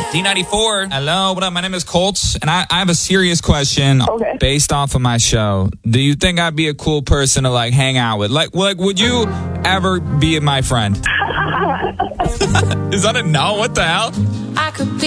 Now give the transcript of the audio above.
D94. Hello, what up? My name is Colts, and I have a serious question based off of my show. Do you think I'd be a cool person to, like, hang out with? Like, would you ever be my friend? Is that a no? What the hell? I could be